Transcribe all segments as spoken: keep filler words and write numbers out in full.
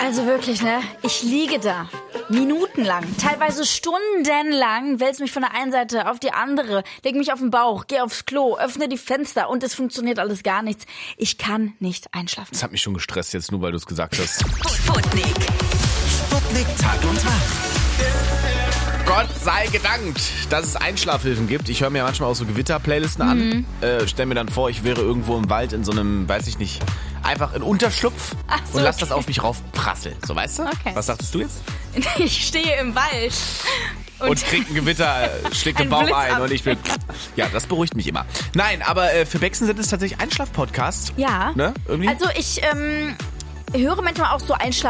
Also wirklich, ne? Ich liege da. Minutenlang, teilweise stundenlang, wälze mich von der einen Seite auf die andere, lege mich auf den Bauch, gehe aufs Klo, öffne die Fenster und es funktioniert alles gar nichts. Ich kann nicht einschlafen. Das hat mich schon gestresst jetzt, nur weil du es gesagt hast. Sputnik. Sputnik Tag und Tag. Gott sei gedankt, dass es Einschlafhilfen gibt. Ich höre mir manchmal auch so Gewitter-Playlisten mhm. an. Äh, stell mir dann vor, ich wäre irgendwo im Wald in so einem, weiß ich nicht, einfach in Unterschlupf Ach so, und lass okay. das auf mich raufprasseln. So, weißt du? Okay. Was sagtest du jetzt? Ich stehe im Wald. Und, und krieg ein Gewitter, schlägt den Baum ein und ich bin... Ja, das beruhigt mich immer. Nein, aber äh, für Bexen sind es tatsächlich Einschlaf-Podcasts. Ja. Ne? Irgendwie? Also ich... Ähm höre manchmal auch so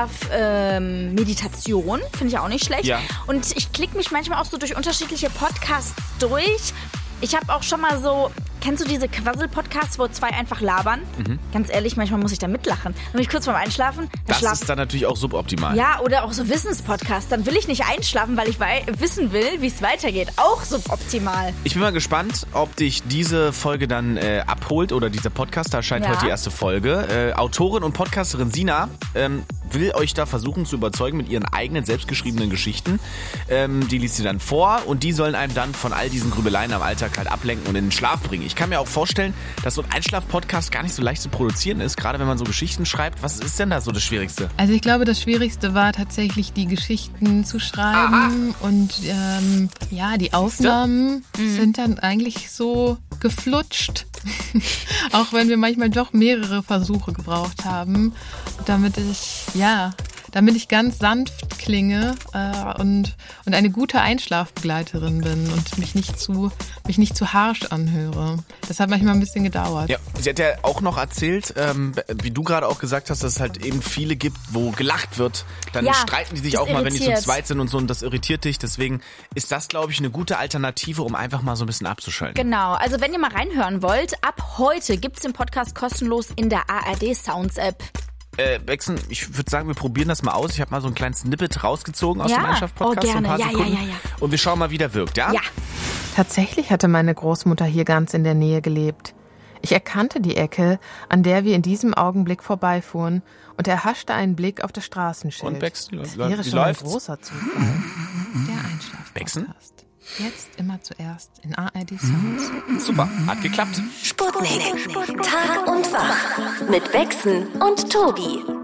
Einschlaf-Meditation, ähm, finde ich auch nicht schlecht. Ja. Und ich klicke mich manchmal auch so durch unterschiedliche Podcasts durch. Ich habe auch schon mal so, kennst du diese Quassel-Podcasts, wo zwei einfach labern? Mhm. Ganz ehrlich, manchmal muss ich da mitlachen. Wenn ich kurz vorm Einschlafen... Das schlaf- ist dann natürlich auch suboptimal. Ja, oder auch so Wissenspodcasts. Dann will ich nicht einschlafen, weil ich wei- wissen will, wie es weitergeht. Auch suboptimal. Ich bin mal gespannt, ob dich diese Folge dann äh, abholt oder dieser Podcast. Da erscheint Ja. heute die erste Folge. Äh, Autorin und Podcasterin Sina ähm, will euch da versuchen zu überzeugen mit ihren eigenen selbstgeschriebenen Geschichten. Ähm, die liest sie dann vor und die sollen einem dann von all diesen Grübeleien am Alltag halt ablenken und in den Schlaf bringen. Ich kann mir auch vorstellen, dass so ein Einschlaf-Podcast gar nicht so leicht zu produzieren ist, gerade wenn man so Geschichten schreibt. Was ist denn da so das Schwierigste? Also ich glaube, das Schwierigste war tatsächlich, die Geschichten zu schreiben. Aha. Und ähm, ja, die Aufnahmen mhm. sind dann eigentlich so geflutscht. Auch wenn wir manchmal doch mehrere Versuche gebraucht haben, damit ich, ja, damit ich ganz sanft klinge äh, und, und eine gute Einschlafbegleiterin bin und mich nicht zu, mich nicht zu harsch anhöre. Das hat manchmal ein bisschen gedauert. Ja, sie hat ja auch noch erzählt, ähm, wie du gerade auch gesagt hast, dass es halt eben viele gibt, wo gelacht wird. Dann ja, streiten die sich auch mal, wenn die zu zweit sind und so, und das irritiert dich. Deswegen ist das, glaube ich, eine gute Alternative, um einfach mal so ein bisschen abzuschalten. Genau, also wenn ihr mal reinhören wollt, ab heute gibt's den Podcast kostenlos in der A R D Sounds App. Äh, Bexen, ich würde sagen, wir probieren das mal aus. Ich habe mal so ein kleines Snippet rausgezogen aus ja. dem Einschlaf-Podcast. Oh, gerne. So ein paar ja, Sekunden. ja, ja, ja. Und wir schauen mal, wie der wirkt, ja? Ja. Tatsächlich hatte meine Großmutter hier ganz in der Nähe gelebt. Ich erkannte die Ecke, an der wir in diesem Augenblick vorbeifuhren, und erhaschte einen Blick auf das Straßenschild. Und Bexen, das wie wäre schon läuft's? ein großer Zufall. Der Einschlaf-Podcast. Bexen? Jetzt immer zuerst in A R D Sounds. Super, hat geklappt. Sputnik. Tag und Wach mit Bexen und Tobi.